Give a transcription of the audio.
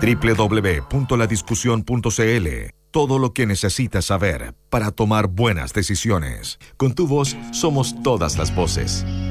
www.ladiscusión.cl. Todo lo que necesitas saber para tomar buenas decisiones. Con tu voz somos todas las voces.